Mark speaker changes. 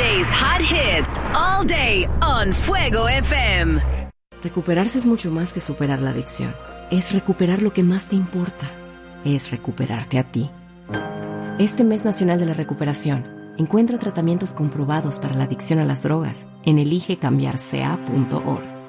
Speaker 1: Today's hot hits all day on Fuego FM.
Speaker 2: Recuperarse es mucho más que superar la adicción. Es recuperar lo que más te importa. Es recuperarte a ti. Este mes nacional de la recuperación, encuentra tratamientos comprobados para la adicción a las drogas en eligecambiarsea.org.